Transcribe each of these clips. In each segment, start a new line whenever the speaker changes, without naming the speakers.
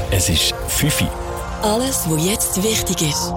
Es ist 5 Uhr.
Alles, was jetzt wichtig ist.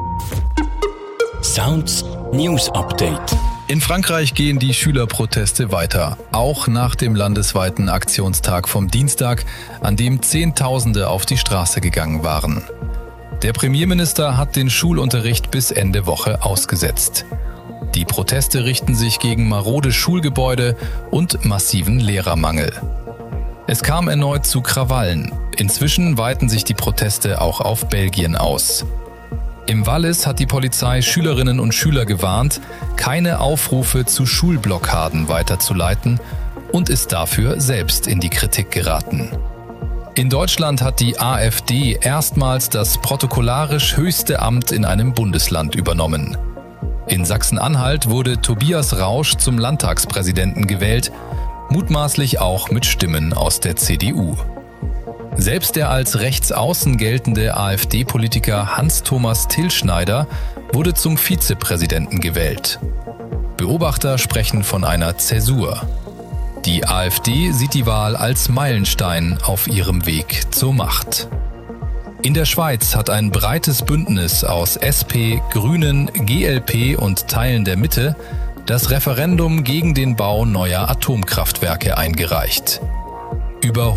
Sounds News Update.
In Frankreich gehen die Schülerproteste weiter, auch nach dem landesweiten Aktionstag vom Dienstag, an dem Zehntausende auf die Straße gegangen waren. Der Premierminister hat den Schulunterricht bis Ende Woche ausgesetzt. Die Proteste richten sich gegen marode Schulgebäude und massiven Lehrermangel. Es kam erneut zu Krawallen. Inzwischen weiten sich die Proteste auch auf Belgien aus. Im Wallis hat die Polizei Schülerinnen und Schüler gewarnt, keine Aufrufe zu Schulblockaden weiterzuleiten und ist dafür selbst in die Kritik geraten. In Deutschland hat die AfD erstmals das protokollarisch höchste Amt in einem Bundesland übernommen. In Sachsen-Anhalt wurde Tobias Rausch zum Landtagspräsidenten gewählt, mutmaßlich auch mit Stimmen aus der CDU. Selbst der als rechtsaußen geltende AfD-Politiker Hans-Thomas Tilschneider wurde zum Vizepräsidenten gewählt. Beobachter sprechen von einer Zäsur. Die AfD sieht die Wahl als Meilenstein auf ihrem Weg zur Macht. In der Schweiz hat ein breites Bündnis aus SP, Grünen, GLP und Teilen der Mitte das Referendum gegen den Bau neuer Atomkraftwerke eingereicht. Über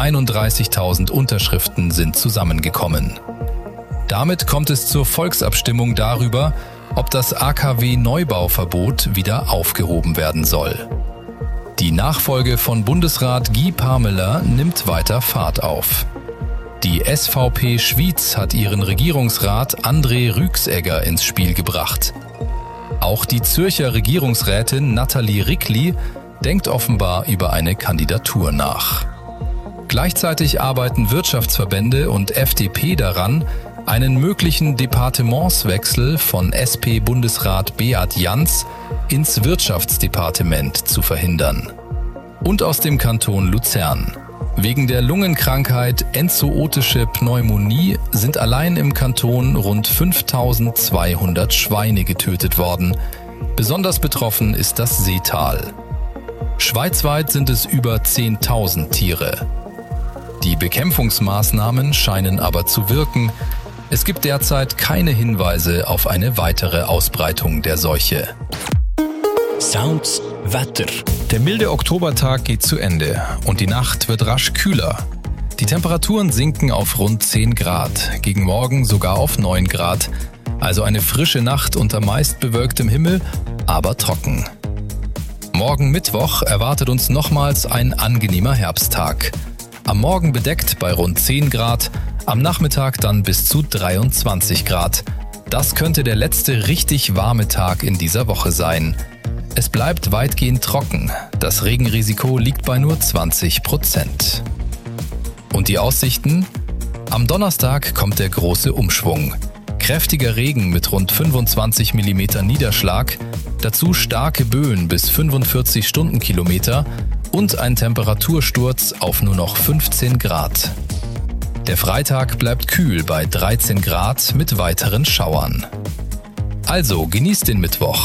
131.000 Unterschriften sind zusammengekommen. Damit kommt es zur Volksabstimmung darüber, ob das AKW-Neubauverbot wieder aufgehoben werden soll. Die Nachfolge von Bundesrat Guy Parmelin nimmt weiter Fahrt auf. Die SVP Schwyz hat ihren Regierungsrat André Rüegsegger ins Spiel gebracht. Auch die Zürcher Regierungsrätin Nathalie Rickli denkt offenbar über eine Kandidatur nach. Gleichzeitig arbeiten Wirtschaftsverbände und FDP daran, einen möglichen Departementswechsel von SP-Bundesrat Beat Jans ins Wirtschaftsdepartement zu verhindern. Und aus dem Kanton Luzern. Wegen der Lungenkrankheit enzootische Pneumonie sind allein im Kanton rund 5.200 Schweine getötet worden. Besonders betroffen ist das Seetal. Schweizweit sind es über 10.000 Tiere. Die Bekämpfungsmaßnahmen scheinen aber zu wirken. Es gibt derzeit keine Hinweise auf eine weitere Ausbreitung der Seuche.
Sounds Wetter.
Der milde Oktobertag geht zu Ende und die Nacht wird rasch kühler. Die Temperaturen sinken auf rund 10 Grad, gegen Morgen sogar auf 9 Grad. Also eine frische Nacht unter meist bewölktem Himmel, aber trocken. Morgen Mittwoch erwartet uns nochmals ein angenehmer Herbsttag. Am Morgen bedeckt bei rund 10 Grad, am Nachmittag dann bis zu 23 Grad. Das könnte der letzte richtig warme Tag in dieser Woche sein. Es bleibt weitgehend trocken. Das Regenrisiko liegt bei nur 20%. Und die Aussichten? Am Donnerstag kommt der große Umschwung. Kräftiger Regen mit rund 25 mm Niederschlag, dazu starke Böen bis 45 Stundenkilometer und ein Temperatursturz auf nur noch 15 Grad. Der Freitag bleibt kühl bei 13 Grad mit weiteren Schauern. Also genießt den Mittwoch.